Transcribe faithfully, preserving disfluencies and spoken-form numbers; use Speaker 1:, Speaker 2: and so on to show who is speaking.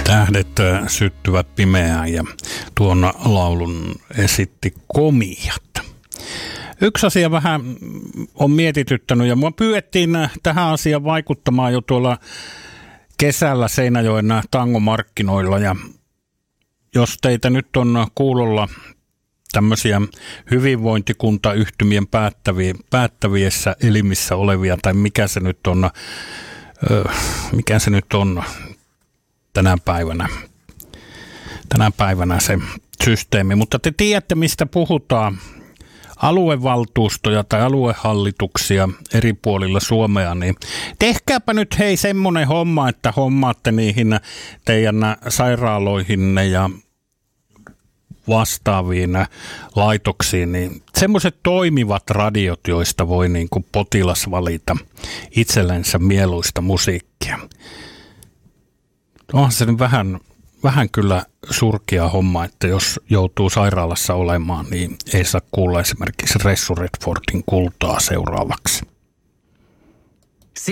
Speaker 1: Tähdet syttyvät pimeään ja tuon laulun esitti Komiat. Yksi asia vähän on mietityttänyt ja mua pyydettiin tähän asiaan vaikuttamaan jo tuolla kesällä Seinäjoen tangomarkkinoilla. Ja jos teitä nyt on kuulolla tämmöisiä hyvinvointikuntayhtymien päättäviä, päättäviessä elimissä olevia, tai mikä se nyt on, mikä se nyt on tänä päivänä, tänä päivänä se systeemi. Mutta te tiedätte, mistä puhutaan. Aluevaltuustoja tai aluehallituksia eri puolilla Suomea, niin tehkääpä nyt hei semmoinen homma, että hommaatte niihin teidän sairaaloihinne ja vastaaviin laitoksiin, niin semmoiset toimivat radiot, joista voi niin kuin potilas valita itsellensä mieluista musiikkia. Onhan se nyt vähän, vähän kyllä surkea homma, että jos joutuu sairaalassa olemaan, niin ei saa kuulla esimerkiksi Ressu Redfordin Kultaa seuraavaksi.